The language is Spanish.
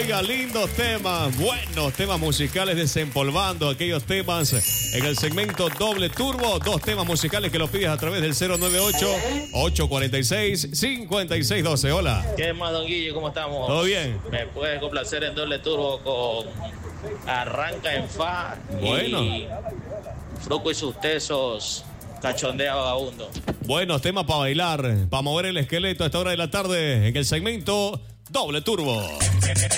Oiga, lindos temas, buenos temas musicales, desempolvando aquellos temas en el segmento Doble Turbo. 2 temas musicales que los pides a través del 098-846-5612. Hola. ¿Qué más, don Guille? ¿Cómo estamos? ¿Todo bien? Me puedes complacer en Doble Turbo con Arranca en Fa Bueno. y Fruco y sus tesos, Cachondea Vagabundo. Buenos temas para bailar, para mover el esqueleto a esta hora de la tarde en el segmento Doble Turbo.